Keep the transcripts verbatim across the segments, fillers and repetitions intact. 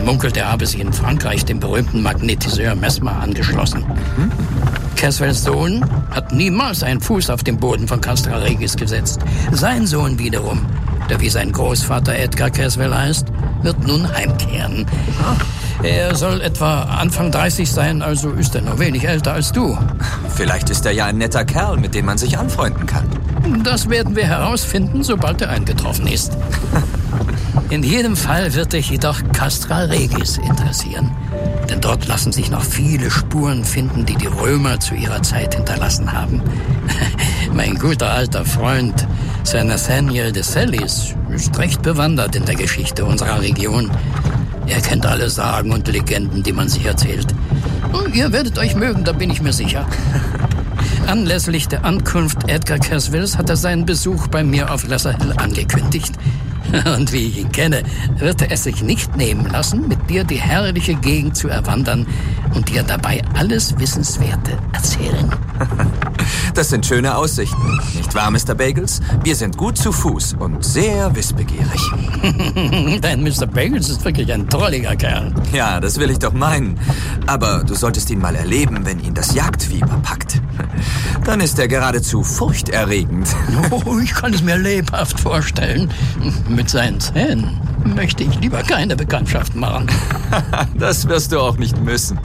munkelt, er habe sich in Frankreich dem berühmten Magnetiseur Mesmer angeschlossen. Mhm. Caswells Sohn hat niemals einen Fuß auf den Boden von Castra Regis gesetzt. Sein Sohn wiederum, der wie sein Großvater Edgar Caswell heißt, wird nun heimkehren. Er soll etwa Anfang dreißig sein, also ist er nur wenig älter als du. Vielleicht ist er ja ein netter Kerl, mit dem man sich anfreunden kann. Das werden wir herausfinden, sobald er eingetroffen ist. In jedem Fall wird dich jedoch Castra Regis interessieren. Denn dort lassen sich noch viele Spuren finden, die die Römer zu ihrer Zeit hinterlassen haben. Mein guter alter Freund, Sir Nathaniel de Salis, ist recht bewandert in der Geschichte unserer Region. Er kennt alle Sagen und Legenden, die man sich erzählt. Und ihr werdet euch mögen, da bin ich mir sicher. Anlässlich der Ankunft Edgar Caswells hat er seinen Besuch bei mir auf Lesser Hill angekündigt. Und wie ich ihn kenne, wird er es sich nicht nehmen lassen, mit dir die herrliche Gegend zu erwandern und dir dabei alles Wissenswerte erzählen. Das sind schöne Aussichten, nicht wahr, Mister Bagels? Wir sind gut zu Fuß und sehr wissbegierig. Dein Mister Bagels ist wirklich ein drolliger Kerl. Ja, das will ich doch meinen. Aber du solltest ihn mal erleben, wenn ihn das Jagdfieber packt. Dann ist er geradezu furchterregend. Oh, ich kann es mir lebhaft vorstellen. Mit seinen Zähnen möchte ich lieber keine Bekanntschaft machen. Das wirst du auch nicht müssen.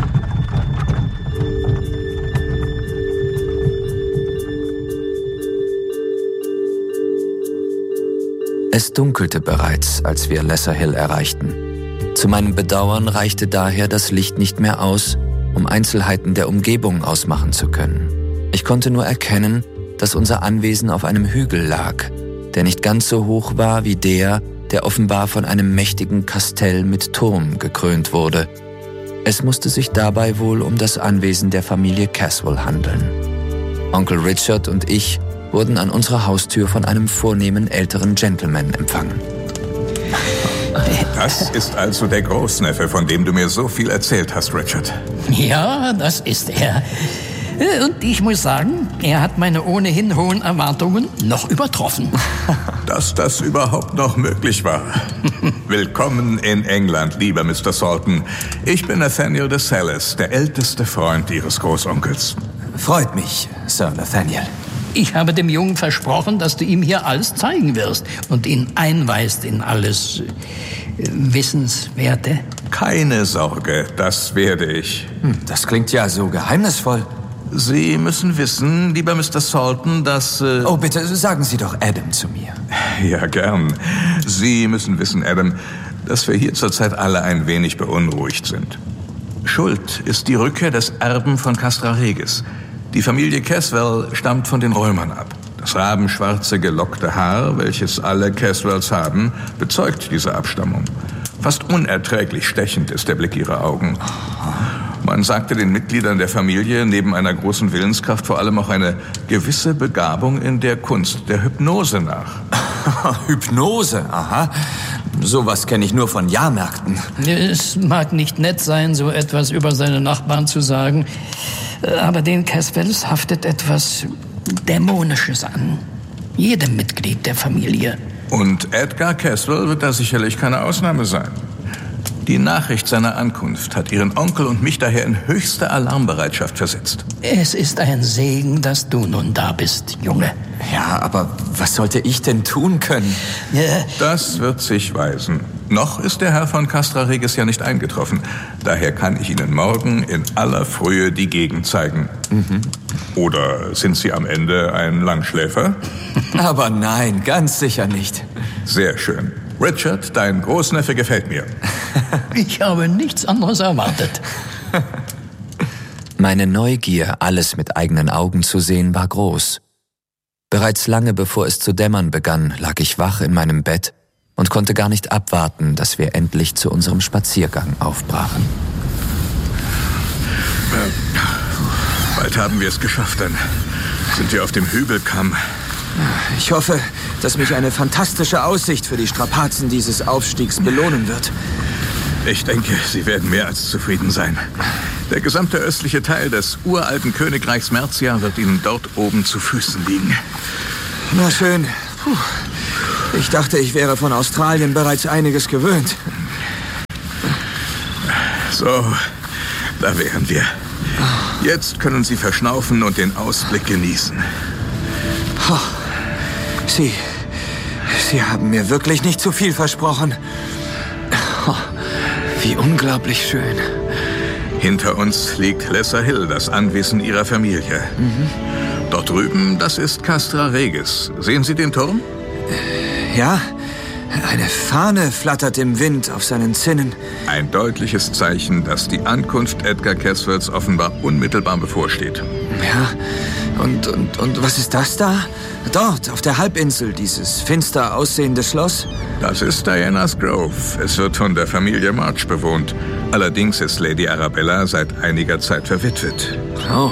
Es dunkelte bereits, als wir Lesser Hill erreichten. Zu meinem Bedauern reichte daher das Licht nicht mehr aus, um Einzelheiten der Umgebung ausmachen zu können. Ich konnte nur erkennen, dass unser Anwesen auf einem Hügel lag, der nicht ganz so hoch war wie der, der offenbar von einem mächtigen Kastell mit Turm gekrönt wurde. Es musste sich dabei wohl um das Anwesen der Familie Caswell handeln. Onkel Richard und ich wurden an unserer Haustür von einem vornehmen älteren Gentleman empfangen. Das ist also der Großneffe, von dem du mir so viel erzählt hast, Richard. Ja, das ist er. Und ich muss sagen, er hat meine ohnehin hohen Erwartungen noch übertroffen. Dass das überhaupt noch möglich war. Willkommen in England, lieber Mister Salton. Ich bin Nathaniel de Salis, der älteste Freund Ihres Großonkels. Freut mich, Sir Nathaniel. Ich habe dem Jungen versprochen, dass du ihm hier alles zeigen wirst und ihn einweist in alles äh, Wissenswerte. Keine Sorge, das werde ich. Hm, das klingt ja so geheimnisvoll. Sie müssen wissen, lieber Mister Salton, dass... Äh oh, bitte, sagen Sie doch Adam zu mir. Ja, gern. Sie müssen wissen, Adam, dass wir hier zurzeit alle ein wenig beunruhigt sind. Schuld ist die Rückkehr des Erben von Castra Regis. Die Familie Caswell stammt von den Römern ab. Das rabenschwarze, gelockte Haar, welches alle Caswells haben, bezeugt diese Abstammung. Fast unerträglich stechend ist der Blick ihrer Augen. Man sagte den Mitgliedern der Familie neben einer großen Willenskraft vor allem auch eine gewisse Begabung in der Kunst der Hypnose nach. Hypnose, aha. Sowas kenne ich nur von Jahrmärkten. Es mag nicht nett sein, so etwas über seine Nachbarn zu sagen, aber den Caswells haftet etwas Dämonisches an. Jedem Mitglied der Familie. Und Edgar Caswell wird da sicherlich keine Ausnahme sein. Die Nachricht seiner Ankunft hat Ihren Onkel und mich daher in höchste Alarmbereitschaft versetzt. Es ist ein Segen, dass du nun da bist, Junge. Ja, aber was sollte ich denn tun können? Ja. Das wird sich weisen. Noch ist der Herr von Castra Regis ja nicht eingetroffen. Daher kann ich Ihnen morgen in aller Frühe die Gegend zeigen. Mhm. Oder sind Sie am Ende ein Langschläfer? Aber nein, ganz sicher nicht. Sehr schön. Richard, dein Großneffe gefällt mir. Ich habe nichts anderes erwartet. Meine Neugier, alles mit eigenen Augen zu sehen, war groß. Bereits lange bevor es zu dämmern begann, lag ich wach in meinem Bett und konnte gar nicht abwarten, dass wir endlich zu unserem Spaziergang aufbrachen. Äh, bald haben wir es geschafft, dann sind wir auf dem Hügelkamm. Ich hoffe, dass mich eine fantastische Aussicht für die Strapazen dieses Aufstiegs belohnen wird. Ich denke, Sie werden mehr als zufrieden sein. Der gesamte östliche Teil des uralten Königreichs Mercia wird Ihnen dort oben zu Füßen liegen. Na schön. Puh. Ich dachte, ich wäre von Australien bereits einiges gewöhnt. So, da wären wir. Jetzt können Sie verschnaufen und den Ausblick genießen. Oh, Sie, Sie haben mir wirklich nicht zu viel versprochen. Oh, wie unglaublich schön. Hinter uns liegt Lesser Hill, das Anwesen Ihrer Familie. Mhm. Dort drüben, das ist Castra Regis. Sehen Sie den Turm? Ja, eine Fahne flattert im Wind auf seinen Zinnen. Ein deutliches Zeichen, dass die Ankunft Edgar Caswells offenbar unmittelbar bevorsteht. Ja, und, und, und was ist das da? Dort, auf der Halbinsel, dieses finster aussehende Schloss? Das ist Diana's Grove. Es wird von der Familie March bewohnt. Allerdings ist Lady Arabella seit einiger Zeit verwitwet. Oh,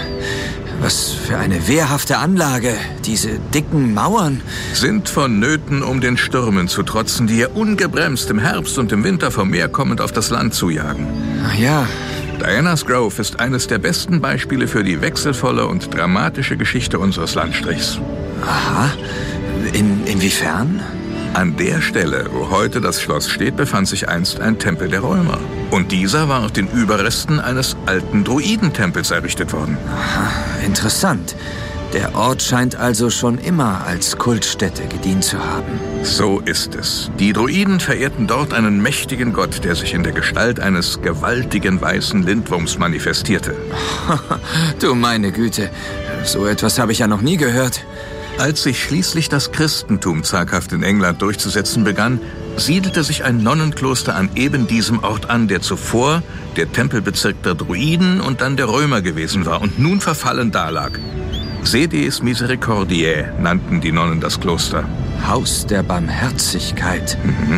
was für eine wehrhafte Anlage. Diese dicken Mauern. Sind vonnöten, um den Stürmen zu trotzen, die ihr ungebremst im Herbst und im Winter vom Meer kommend auf das Land zujagen. Ach ja. Diana's Grove ist eines der besten Beispiele für die wechselvolle und dramatische Geschichte unseres Landstrichs. Aha. In, inwiefern? An der Stelle, wo heute das Schloss steht, befand sich einst ein Tempel der Römer. Und dieser war auf den Überresten eines alten Druidentempels errichtet worden. Aha, interessant. Der Ort scheint also schon immer als Kultstätte gedient zu haben. So ist es. Die Druiden verehrten dort einen mächtigen Gott, der sich in der Gestalt eines gewaltigen weißen Lindwurms manifestierte. Du meine Güte, so etwas habe ich ja noch nie gehört. Als sich schließlich das Christentum zaghaft in England durchzusetzen begann, siedelte sich ein Nonnenkloster an eben diesem Ort an, der zuvor der Tempelbezirk der Druiden und dann der Römer gewesen war und nun verfallen dalag. Sedes Misericordiae nannten die Nonnen das Kloster. Haus der Barmherzigkeit. Mhm.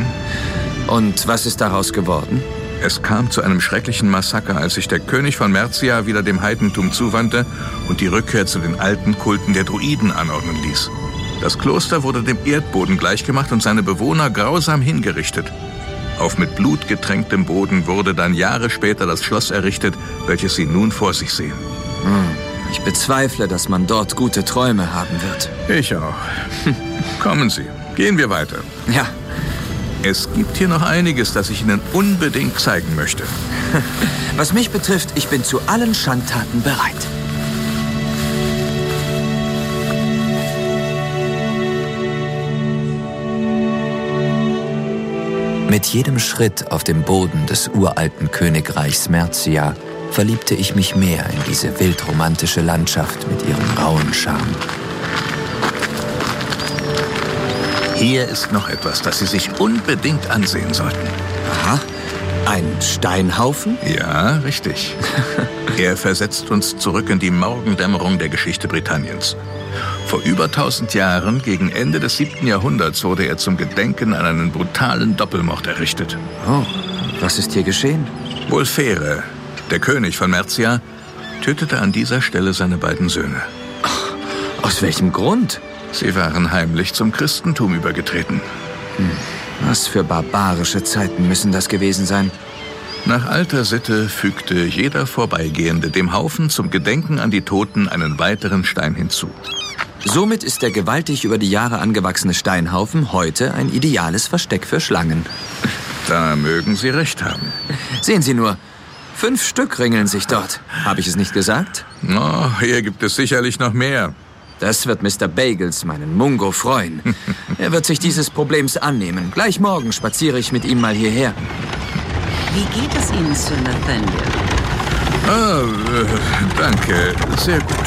Und was ist daraus geworden? Es kam zu einem schrecklichen Massaker, als sich der König von Mercia wieder dem Heidentum zuwandte und die Rückkehr zu den alten Kulten der Druiden anordnen ließ. Das Kloster wurde dem Erdboden gleichgemacht und seine Bewohner grausam hingerichtet. Auf mit Blut getränktem Boden wurde dann Jahre später das Schloss errichtet, welches Sie nun vor sich sehen. Hm. Ich bezweifle, dass man dort gute Träume haben wird. Ich auch. Kommen Sie, gehen wir weiter. Ja. Es gibt hier noch einiges, das ich Ihnen unbedingt zeigen möchte. Was mich betrifft, ich bin zu allen Schandtaten bereit. Mit jedem Schritt auf dem Boden des uralten Königreichs Mercia verliebte ich mich mehr in diese wildromantische Landschaft mit ihrem rauen Charme. Hier ist noch etwas, das Sie sich unbedingt ansehen sollten. Aha, ein Steinhaufen? Ja, richtig. Er versetzt uns zurück in die Morgendämmerung der Geschichte Britanniens. Vor über tausend Jahren, gegen Ende des siebten Jahrhunderts, wurde er zum Gedenken an einen brutalen Doppelmord errichtet. Oh, was ist hier geschehen? Wulfhere, der König von Mercia, tötete an dieser Stelle seine beiden Söhne. Aus welchem Grund? Sie waren heimlich zum Christentum übergetreten. Hm. Was für barbarische Zeiten müssen das gewesen sein? Nach alter Sitte fügte jeder Vorbeigehende dem Haufen zum Gedenken an die Toten einen weiteren Stein hinzu. Somit ist der gewaltig über die Jahre angewachsene Steinhaufen heute ein ideales Versteck für Schlangen. Da mögen Sie recht haben. Sehen Sie nur, fünf Stück ringeln sich dort. Habe ich es nicht gesagt? Oh, hier gibt es sicherlich noch mehr. Das wird Mister Bagels, meinen Mungo, freuen. Er wird sich dieses Problems annehmen. Gleich morgen spaziere ich mit ihm mal hierher. Wie geht es Ihnen, Sir Nathaniel? Ah, äh, danke. Sehr gut.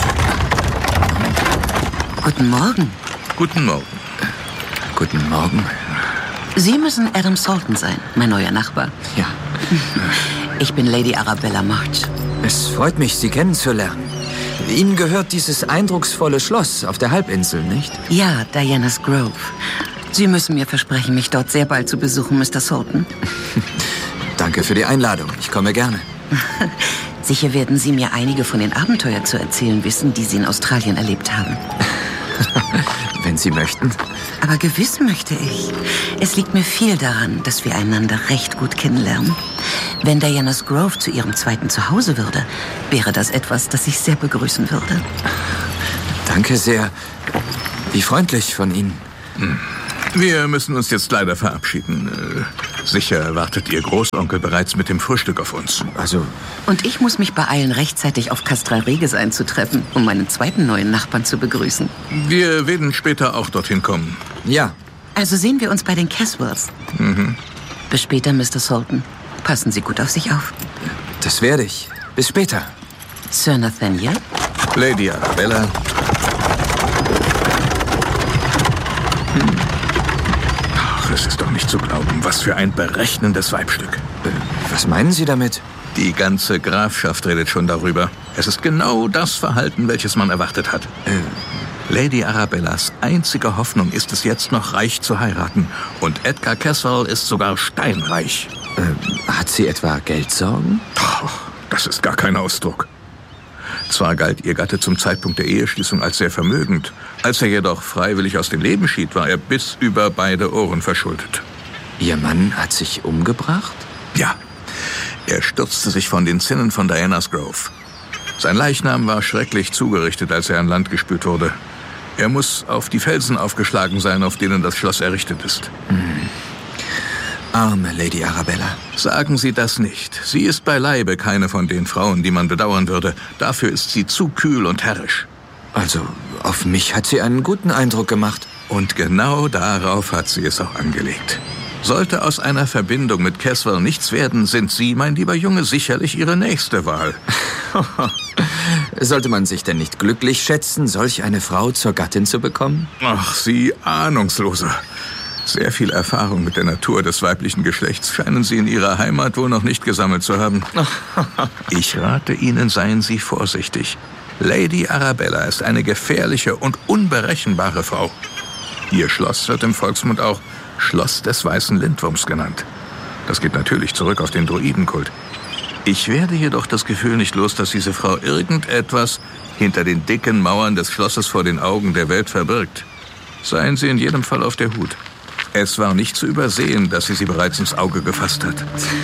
Guten Morgen. Guten Morgen. Guten Morgen. Sie müssen Adam Salton sein, mein neuer Nachbar. Ja. Ich bin Lady Arabella March. Es freut mich, Sie kennenzulernen. Ihnen gehört dieses eindrucksvolle Schloss auf der Halbinsel, nicht? Ja, Diana's Grove. Sie müssen mir versprechen, mich dort sehr bald zu besuchen, Mister Salton. Danke für die Einladung. Ich komme gerne. Sicher werden Sie mir einige von den Abenteuern zu erzählen wissen, die Sie in Australien erlebt haben. Wenn Sie möchten. Aber gewiss möchte ich. Es liegt mir viel daran, dass wir einander recht gut kennenlernen. Wenn Diana's Grove zu Ihrem zweiten Zuhause würde, wäre das etwas, das ich sehr begrüßen würde. Danke sehr. Wie freundlich von Ihnen. Wir müssen uns jetzt leider verabschieden. Sicher wartet Ihr Großonkel bereits mit dem Frühstück auf uns. Also... Und ich muss mich beeilen, rechtzeitig auf Castra Regis einzutreffen, um meinen zweiten neuen Nachbarn zu begrüßen. Wir werden später auch dorthin kommen. Ja. Also sehen wir uns bei den Caswells. Mhm. Bis später, Mister Salton. Passen Sie gut auf sich auf. Das werde ich. Bis später. Sir Nathaniel? Lady Arabella. Hm. Ach, es ist doch nicht zu glauben, was für ein berechnendes Weibstück. Äh, was meinen Sie damit? Die ganze Grafschaft redet schon darüber. Es ist genau das Verhalten, welches man erwartet hat. Äh, Lady Arabellas einzige Hoffnung ist es jetzt noch, reich zu heiraten. Und Edgar Caswell ist sogar steinreich. Äh, hat sie etwa Geldsorgen? Oh, das ist gar kein Ausdruck. Zwar galt ihr Gatte zum Zeitpunkt der Eheschließung als sehr vermögend. Als er jedoch freiwillig aus dem Leben schied, war er bis über beide Ohren verschuldet. Ihr Mann hat sich umgebracht? Ja, er stürzte sich von den Zinnen von Diana's Grove. Sein Leichnam war schrecklich zugerichtet, als er an Land gespült wurde. Er muss auf die Felsen aufgeschlagen sein, auf denen das Schloss errichtet ist. Hm. Arme Lady Arabella. Sagen Sie das nicht. Sie ist beileibe keine von den Frauen, die man bedauern würde. Dafür ist sie zu kühl und herrisch. Also, auf mich hat sie einen guten Eindruck gemacht. Und genau darauf hat sie es auch angelegt. Sollte aus einer Verbindung mit Caswell nichts werden, sind Sie, mein lieber Junge, sicherlich Ihre nächste Wahl. Sollte man sich denn nicht glücklich schätzen, solch eine Frau zur Gattin zu bekommen? Ach, Sie Ahnungsloser. Sehr viel Erfahrung mit der Natur des weiblichen Geschlechts scheinen Sie in Ihrer Heimat wohl noch nicht gesammelt zu haben. Ich rate Ihnen, seien Sie vorsichtig. Lady Arabella ist eine gefährliche und unberechenbare Frau. Ihr Schloss wird im Volksmund auch Schloss des weißen Lindwurms genannt. Das geht natürlich zurück auf den Druidenkult. Ich werde jedoch das Gefühl nicht los, dass diese Frau irgendetwas hinter den dicken Mauern des Schlosses vor den Augen der Welt verbirgt. Seien Sie in jedem Fall auf der Hut. Es war nicht zu übersehen, dass sie sie bereits ins Auge gefasst hat.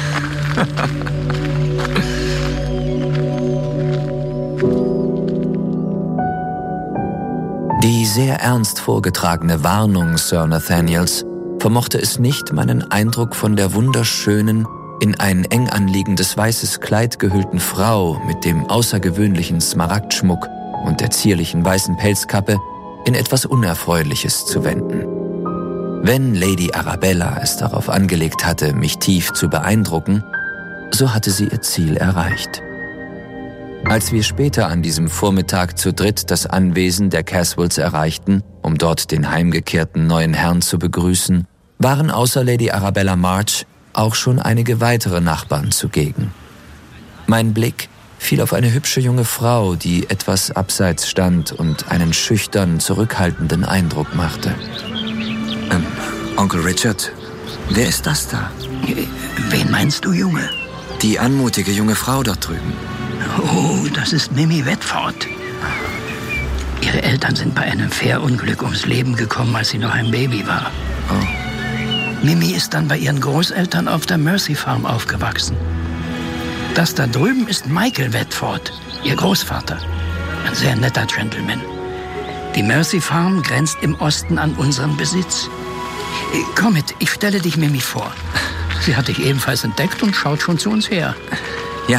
Die sehr ernst vorgetragene Warnung Sir Nathaniels vermochte es nicht, meinen Eindruck von der wunderschönen, in ein eng anliegendes weißes Kleid gehüllten Frau mit dem außergewöhnlichen Smaragdschmuck und der zierlichen weißen Pelzkappe in etwas Unerfreuliches zu wenden. Wenn Lady Arabella es darauf angelegt hatte, mich tief zu beeindrucken, so hatte sie ihr Ziel erreicht. Als wir später an diesem Vormittag zu dritt das Anwesen der Caswells erreichten, um dort den heimgekehrten neuen Herrn zu begrüßen, waren außer Lady Arabella March auch schon einige weitere Nachbarn zugegen. Mein Blick fiel auf eine hübsche junge Frau, die etwas abseits stand und einen schüchtern, zurückhaltenden Eindruck machte. Ähm, Onkel Richard, wer ist das da? Wen meinst du, Junge? Die anmutige junge Frau dort drüben. Oh, das ist Mimi Bedford. Ihre Eltern sind bei einem Fährunglück ums Leben gekommen, als sie noch ein Baby war. Oh. Mimi ist dann bei ihren Großeltern auf der Mercy Farm aufgewachsen. Das da drüben ist Michael Bedford, ihr Großvater. Ein sehr netter Gentleman. Die Mercy Farm grenzt im Osten an unseren Besitz. Komm mit, ich stelle dich Mimi vor. Sie hat dich ebenfalls entdeckt und schaut schon zu uns her. Ja.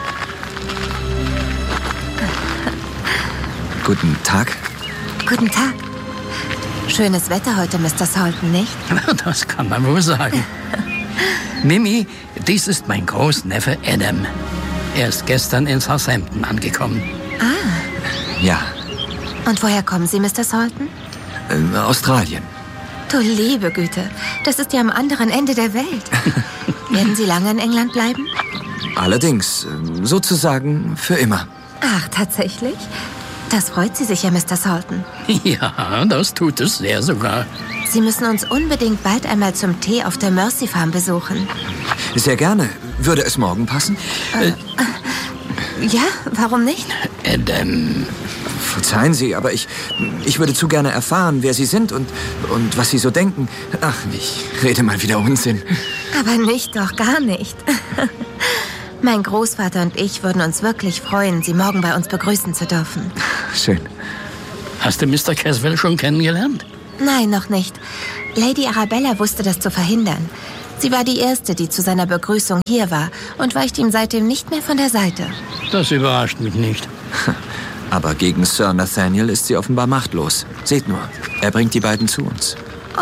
Guten Tag. Guten Tag. Schönes Wetter heute, Mister Salton, nicht? Das kann man wohl sagen. Mimi, dies ist mein Großneffe Adam. Er ist gestern in Southampton angekommen. Ah. Ja. Und woher kommen Sie, Mister Salton? Äh, Australien. Du liebe Güte, das ist ja am anderen Ende der Welt. Werden Sie lange in England bleiben? Allerdings, sozusagen für immer. Ach, tatsächlich? Das freut Sie sicher, Mister Salton. Ja, das tut es sehr sogar. Sie müssen uns unbedingt bald einmal zum Tee auf der Mercy Farm besuchen. Sehr gerne. Würde es morgen passen? Äh, äh, ja, warum nicht? Adam. Verzeihen Sie, aber ich, ich würde zu gerne erfahren, wer Sie sind und, und was Sie so denken. Ach, ich rede mal wieder Unsinn. Aber nicht, doch gar nicht. Mein Großvater und ich würden uns wirklich freuen, Sie morgen bei uns begrüßen zu dürfen. Schön. Hast du Mister Caswell schon kennengelernt? Nein, noch nicht. Lady Arabella wusste das zu verhindern. Sie war die Erste, die zu seiner Begrüßung hier war und weicht ihm seitdem nicht mehr von der Seite. Das überrascht mich nicht. Aber gegen Sir Nathaniel ist sie offenbar machtlos. Seht nur, er bringt die beiden zu uns. Oh.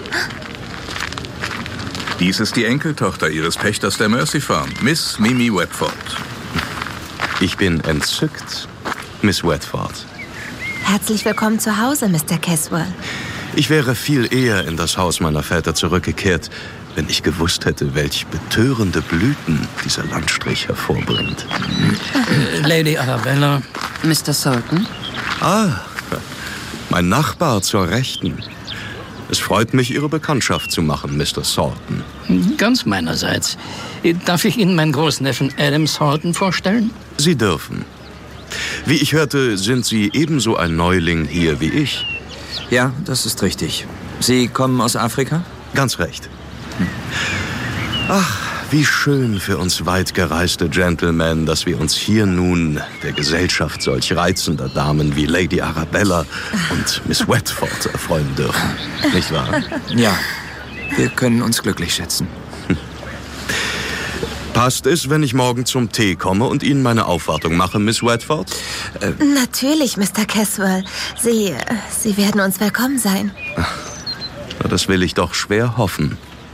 Dies ist die Enkeltochter ihres Pächters der Mercy Farm, Miss Mimi Wedford. Ich bin entzückt, Miss Wedford. Herzlich willkommen zu Hause, Mister Caswell. Ich wäre viel eher in das Haus meiner Väter zurückgekehrt, wenn ich gewusst hätte, welch betörende Blüten dieser Landstrich hervorbringt. Lady Arabella. Mister Sultan? Ah, mein Nachbar zur Rechten. Es freut mich, Ihre Bekanntschaft zu machen, Mister Sultan. Ganz meinerseits. Darf ich Ihnen meinen Großneffen Adam Sultan vorstellen? Sie dürfen. Wie ich hörte, sind Sie ebenso ein Neuling hier wie ich. Ja, das ist richtig. Sie kommen aus Afrika? Ganz recht. Ach, wie schön für uns weit gereiste Gentlemen, dass wir uns hier nun der Gesellschaft solch reizender Damen wie Lady Arabella und Miss Wedford erfreuen dürfen. Nicht wahr? Ja, wir können uns glücklich schätzen. Passt es, wenn ich morgen zum Tee komme und Ihnen meine Aufwartung mache, Miss Wedford? Äh, Natürlich, Mister Caswell. Sie, Sie werden uns willkommen sein. Na, das will ich doch schwer hoffen.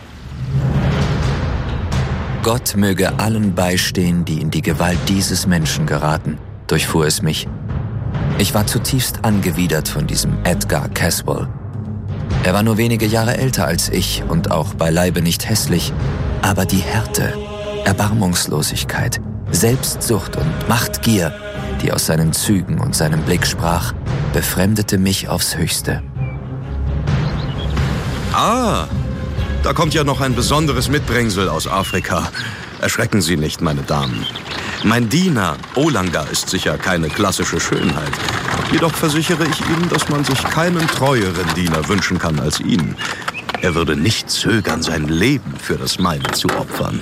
Gott möge allen beistehen, die in die Gewalt dieses Menschen geraten, durchfuhr es mich. Ich war zutiefst angewidert von diesem Edgar Caswell. Er war nur wenige Jahre älter als ich und auch beileibe nicht hässlich, aber die Härte, Erbarmungslosigkeit, Selbstsucht und Machtgier, die aus seinen Zügen und seinem Blick sprach, befremdete mich aufs Höchste. Ah, da kommt ja noch ein besonderes Mitbringsel aus Afrika. Erschrecken Sie nicht, meine Damen. Mein Diener, Olanga, ist sicher keine klassische Schönheit. Jedoch versichere ich Ihnen, dass man sich keinen treueren Diener wünschen kann als ihn. Er würde nicht zögern, sein Leben für das meine zu opfern.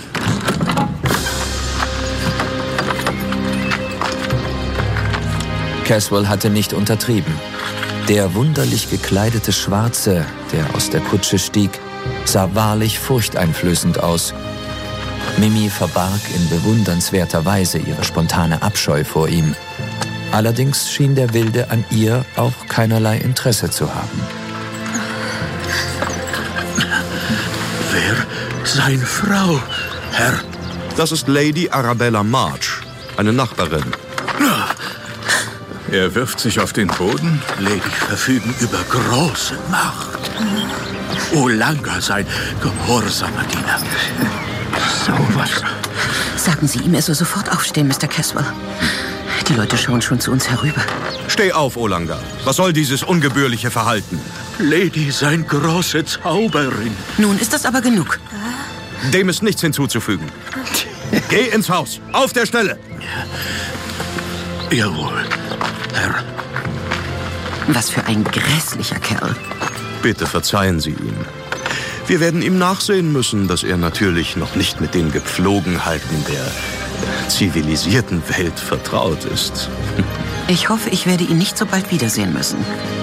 Caswell hatte nicht untertrieben. Der wunderlich gekleidete Schwarze, der aus der Kutsche stieg, sah wahrlich furchteinflößend aus. Mimi verbarg in bewundernswerter Weise ihre spontane Abscheu vor ihm. Allerdings schien der Wilde an ihr auch keinerlei Interesse zu haben. Wer seine Frau, Herr? Das ist Lady Arabella March, eine Nachbarin. Er wirft sich auf den Boden. Lady verfügen über große Macht. Olanga sein gehorsamer Diener. So was. Sagen Sie ihm, er soll sofort aufstehen, Mister Caswell. Die Leute schauen schon zu uns herüber. Steh auf, Olanga. Was soll dieses ungebührliche Verhalten? Lady sein große Zauberin. Nun ist das aber genug. Dem ist nichts hinzuzufügen. Geh ins Haus. Auf der Stelle. Jawohl, Herr. Was für ein grässlicher Kerl. Bitte verzeihen Sie ihm. Wir werden ihm nachsehen müssen, dass er natürlich noch nicht mit den Gepflogenheiten der zivilisierten Welt vertraut ist. Ich hoffe, ich werde ihn nicht so bald wiedersehen müssen.